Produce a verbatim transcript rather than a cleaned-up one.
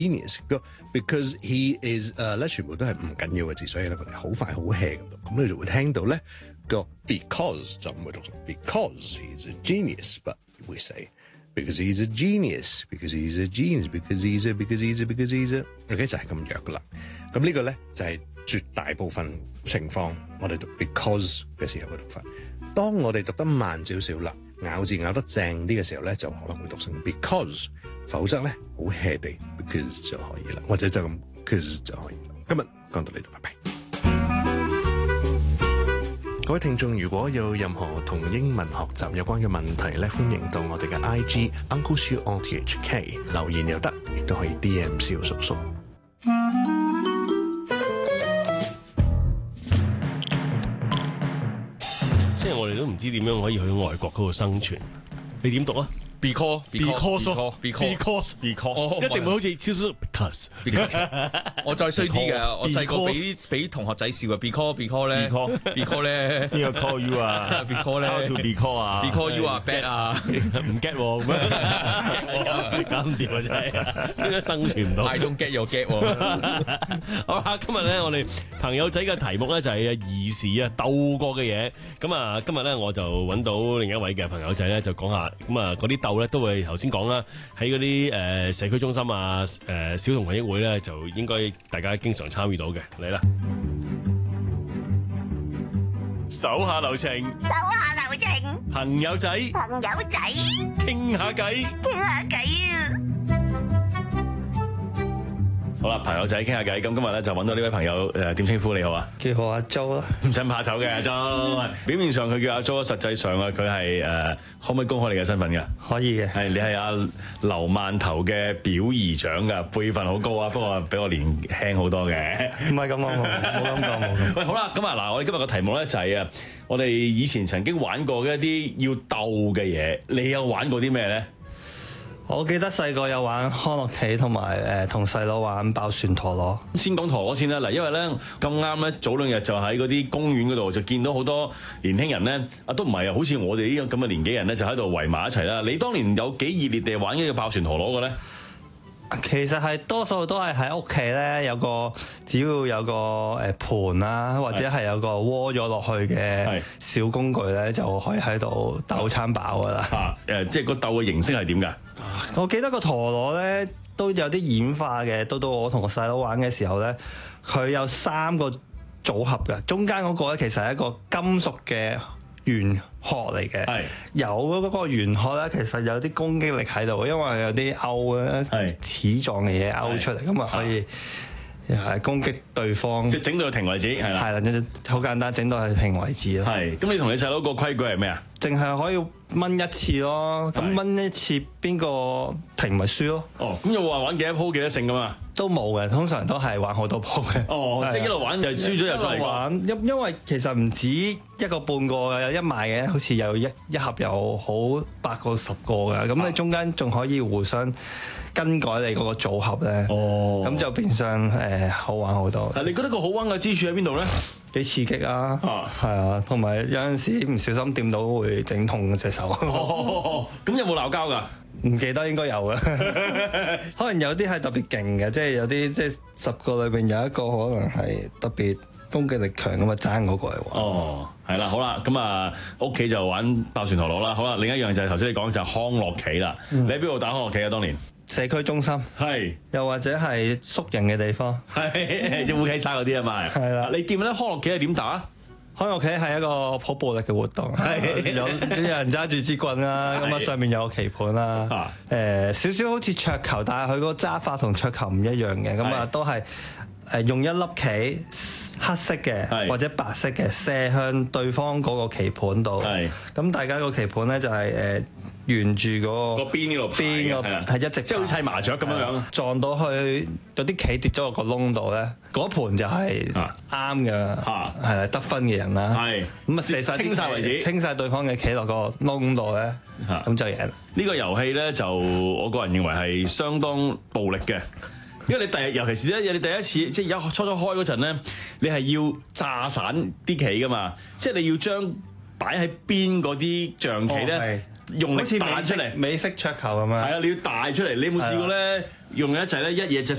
genius 個 because he is 誒咧，全部都係唔緊要嘅字，所以咧我哋好快好 hea 咁讀，咁你就會聽到咧個 because 就唔會讀成 because he's a genius，but we say because he's a genius，because he's a genius，because he's a because he's a because he's a OK 就係咁弱噶啦。咁呢個咧就係絕大部分情況我哋讀 because 嘅時候嘅讀法。當我哋讀得慢少少啦，咬字咬得正啲嘅時候咧，就可能會讀成 because， 否則咧好 hea 地 because 就可以啦，或者就咁 because 就可以啦。今日講到呢度，拜拜。各位聽眾，如果有任何同英文學習有關嘅問題咧，歡迎到我哋嘅 I G Uncle Siu O T H K 留言又得，亦都可以 D M 蕭叔叔。 即係我哋都唔知點樣可以去外國嗰度生存，你點讀啊 ？Because because because because because 一定會好似超叔 because because 我再衰啲嘅，我細個俾俾同學仔笑嘅 because because 咧 because 咧邊個 call you 啊 because 咧 how to be call 啊 because you are bad 啊唔 get 喎咁樣搞唔掂啊真係，應該生存唔到。 I don't get your get 喎。 好啦，今日咧我哋朋友仔嘅題目咧就係兒時啊鬥過嘅嘢。咁啊今日咧我就揾到另一位嘅朋友仔咧就講下，咁啊嗰啲鬥咧都會頭先講啦，喺嗰啲誒社區中心啊、誒、呃、小童群益會咧就應該大家經常參與到嘅。嚟啦，手下留情， 手下留情， 朋友仔， 朋友仔， 傾下偈， 傾下偈啊！ 好啦，朋友仔傾下偈。咁今日咧就揾到呢位朋友，誒點稱呼你好啊？ 叫我阿 Jo 啦， 唔使怕醜嘅阿 Jo。表面上佢叫阿 Jo，實際上啊佢係誒可唔可以公開你嘅身份㗎？ 可以嘅。 係你係阿劉饅頭嘅表姨長㗎，輩分好高啊，不過比我年輕好多嘅。 唔係咁講，冇冇咁講，冇咁。 喂，好啦，咁啊嗱，我哋今日個題目咧就係啊，我哋以前曾經玩過嘅一啲要鬥嘅嘢，你有玩過啲咩咧？ 我記得細個有玩康樂棋，同埋誒同細佬玩爆旋陀螺。 先講陀螺先啦，嗱，因為咧咁啱咧，早兩日就喺嗰啲公園嗰度就見到好多年輕人咧，啊都唔係啊，好似我哋呢個咁嘅年紀人咧，就喺度圍埋一齊啦。你當年有幾熱烈地玩呢個爆旋陀螺嘅咧？ 其實係多數都係喺屋企咧，有個只要有個誒盤啦，或者係有個窩咗落去嘅小工具咧，就可以喺度鬥餐飽噶啦。 啊誒，即係個鬥嘅形式係點㗎？ 我記得個陀螺咧都有啲演化嘅，到到我同個細佬玩嘅時候咧，佢有三個組合嘅，中間嗰個咧其實係一個金屬嘅圓殼嚟嘅， 係有嗰個圓殼咧，其實有啲攻擊力喺度，因為有啲勾咧齒狀嘅嘢勾出嚟，咁啊可以係攻擊對方， 即係整到佢停為止，係啦， 係啦，好簡單，整到佢停為止咯。 係，咁你同你細佬個規矩係咩啊？ 淨係可以掹一次咯，咁掹一次邊個停咪輸咯。 哦，咁有冇話玩幾多鋪幾多勝㗎嘛？ 都冇嘅，通常都係玩好多鋪嘅。 哦，即係一路玩又輸咗又再玩，因因為其實唔止一個半個嘅，有一賣嘅，好似有一一盒有好八個十個嘅，咁你中間仲可以互相更改你嗰個組合咧。哦，咁就變相誒、呃、好玩好多。 但你覺得個好玩嘅之處喺邊度咧？ 幾刺激啊！係啊，同埋有陣時唔小心掂到會整痛隻手。 哦，咁有冇鬧交㗎？ 唔記得應該有嘅，可能有啲係特別勁嘅，即係有啲即係十個裏邊有一個可能係特別攻擊力強咁啊，爭嗰個嚟玩。 哦，係啦，好啦，咁啊屋企就玩爆旋陀螺啦。好啦，另一樣就係頭先你講就係康樂棋啦。嗯、你喺邊度打康樂棋啊？當年社區中心係， 又或者係宿營嘅地方， 係即係烏溪沙嗰啲啊嘛。係啦，你記唔記得康樂棋係點打？ 康樂棋係一個好暴力嘅活動，有有人揸住支棍啦，咁啊上面有個棋盤啦，誒少少好似桌球，但係佢個揸法同桌球唔一樣嘅，咁啊都係誒用一粒棋黑色嘅或者白色嘅射向對方嗰個棋盤度，咁大家個棋盤咧就係誒沿住嗰個個邊呢度邊個係一直即係好似砌麻雀咁樣樣， 撞到去有啲棋跌咗落個窿度咧，嗰盤就係啱嘅，係啦得分嘅人啦，咁啊射晒清晒為止， 清晒對方嘅棋落個窿度咧，咁就贏。 呢個遊戲咧就我個人認為係相當暴力嘅。因為你第日，尤其是咧，你第一次即係一初初開嗰陣咧，你係要炸散啲棋噶嘛，即係你要將擺喺邊嗰啲象棋咧， 用力好似彈出嚟。 美式桌球咁樣。 係啊，你要大出嚟。你有冇試過咧？用一掣咧，一嘢隻